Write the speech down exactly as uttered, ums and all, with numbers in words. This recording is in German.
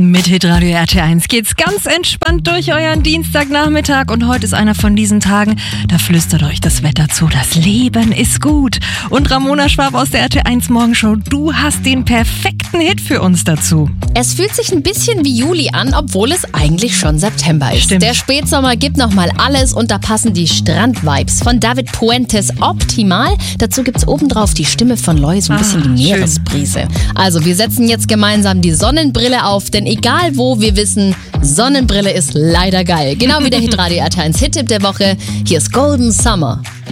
Mit Hitradio R T eins geht's ganz entspannt durch euren Dienstagnachmittag und heute ist einer von diesen Tagen, da flüstert euch das Wetter zu, das Leben ist gut. Und Ramona Schwab aus der R T eins Morgenshow, du hast den perfekten Hit für uns dazu. Es fühlt sich ein bisschen wie Juli an, obwohl es eigentlich schon September ist. Stimmt. Der Spätsommer gibt nochmal alles und da passen die Strandvibes von David Puentes optimal. Dazu gibt's obendrauf die Stimme von Loy, so ein bisschen Ah, die schön. Meeresbrise. Also wir setzen jetzt gemeinsam die Sonnenbrille auf, denn egal wo, wir wissen, Sonnenbrille ist leider geil. Genau wie der Hitradio R T eins Hit-Tipp der Woche. Hier ist Golden Summer.